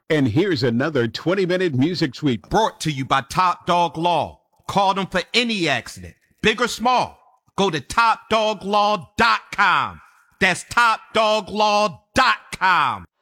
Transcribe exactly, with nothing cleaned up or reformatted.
And here's another twenty-minute music suite brought to you by Top Dog Law. Call them for any accident, big or small. Go to top dog law dot com. That's top dog law dot com.